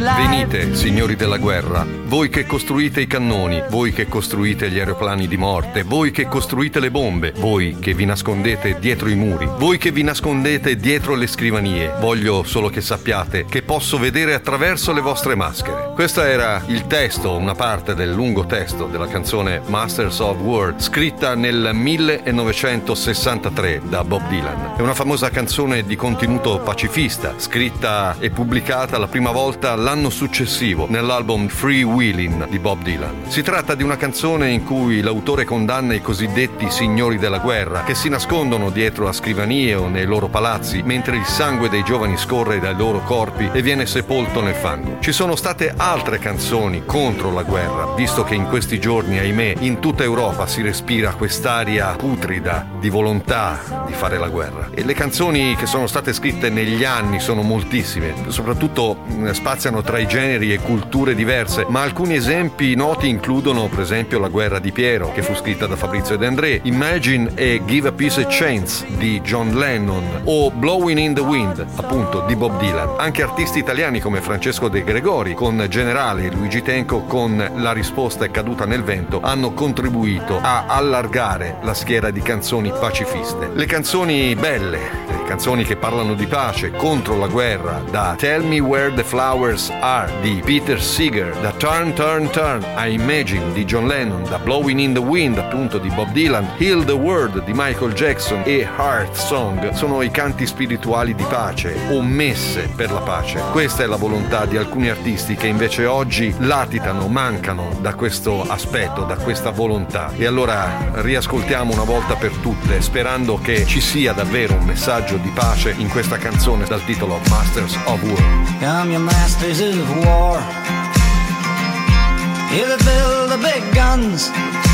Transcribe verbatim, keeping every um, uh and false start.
Venite, signori della guerra, voi che costruite i cannoni, voi che costruite gli aeroplani di morte, voi che costruite le bombe, voi che vi nascondete dietro i muri, voi che vi nascondete dietro le scrivanie. Voglio solo che sappiate che posso vedere attraverso le vostre maschere. Questo era il testo, una parte del lungo testo della canzone Masters of War, scritta nel millenovecentosessantatré da Bob Dylan. È una famosa canzone di contenuto pacifista, scritta e pubblicata la prima volta l'anno successivo nell'album Free Wheelin' di Bob Dylan. Si tratta di una canzone in cui l'autore condanna i cosiddetti signori della guerra che si nascondono dietro a scrivanie o nei loro palazzi mentre il sangue dei giovani scorre dai loro corpi e viene sepolto nel fango. Ci sono state altre canzoni contro la guerra, visto che in questi giorni, ahimè, in tutta Europa si respira quest'aria putrida di volontà di fare la guerra. E le canzoni che sono state scritte negli anni sono moltissime, soprattutto spaziano tra i generi e culture diverse, ma alcuni esempi noti includono per esempio La guerra di Piero, che fu scritta da Fabrizio De André, Imagine e Give a Peace a Chance di John Lennon o Blowing in the Wind, appunto, di Bob Dylan. Anche artisti italiani come Francesco De Gregori con Generale e Luigi Tenco con La risposta è caduta nel vento hanno contribuito a allargare la schiera di canzoni pacifiste. Le canzoni belle, le canzoni che parlano di pace, contro la guerra, da Tell Me Where the Flowers Are di Peter Seeger, da Turn Turn Turn a Imagine di John Lennon, da Blowing in the Wind appunto di Bob Dylan, Heal the World di Michael Jackson e Heart Song sono i canti spirituali di pace o messe per la pace. Questa è la volontà di alcuni artisti che invece oggi latitano, mancano da questo aspetto, da questa volontà. E allora riascoltiamo una volta per tutte, sperando che ci sia davvero un messaggio di pace in questa canzone dal titolo Masters of War. Come your masters of war, you that build the big guns,